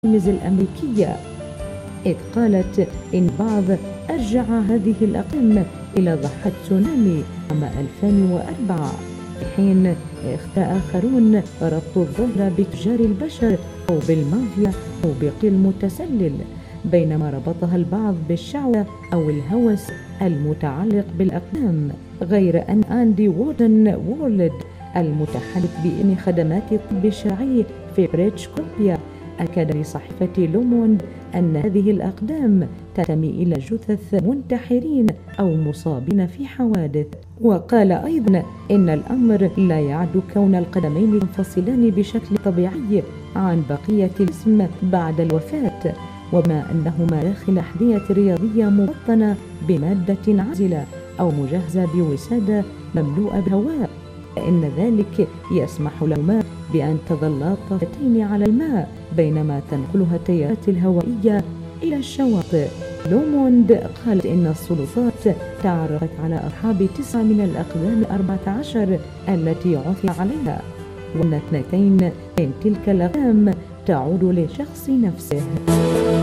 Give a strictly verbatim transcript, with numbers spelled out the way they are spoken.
التلميذ الأمريكية، إذ قالت إن بعض أرجع هذه الأقدام إلى ضحة تسونامي عام ألفين وأربعة، في حين اختار آخرون ربط الظاهرة بتجار البشر أو بالمافيا أو بقتل المتسلل، بينما ربطها البعض بالشعوذة أو الهوس المتعلق بالأقدام. غير أن أندي وودن وورلد المتحدث باسم خدمات الطب الشرعي في بريتش كولومبيا أكد لصحيفة لوموند أن هذه الأقدام تنتمي إلى جثث منتحرين أو مصابين في حوادث، وقال أيضا إن الأمر لا يعد كون القدمين ينفصلان بشكل طبيعي عن بقية الجسم بعد الوفاة، وما أنهما داخل أحذية رياضية مبطنة بمادة عازلة أو مجهزة بوسادة مملوءة بهواء، فإن ذلك يسمح لهما بأن تظلا طافتين على الماء بينما تنقلها التيارات الهوائية إلى الشواطئ. لوموند قالت إن السلطات تعرفت على أصحاب تسعة من الأقدام الأربعة عشر التي عثر عليها، وأن اثنتين من تلك الأقدام تعود للشخص نفسه.